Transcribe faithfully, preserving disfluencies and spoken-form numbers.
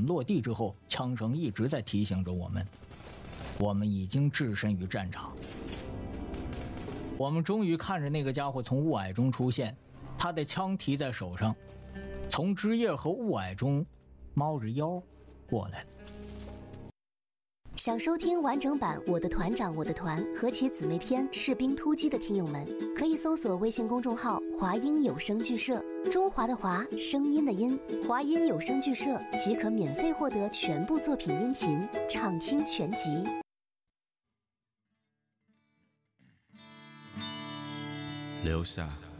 们落地之后，枪声一直在提醒着我们，我们已经置身于战场。我们终于看着那个家伙从雾霭中出现，他的枪提在手上，从枝叶和雾霭中猫着腰过来了。 想收听完整版《我的团长我的团》和其姊妹篇《士兵突击》的听友们，可以搜索微信公众号“华音有声剧社”，中华的华，声音的音，华音有声剧社即可免费获得全部作品音频，畅听全集。 留下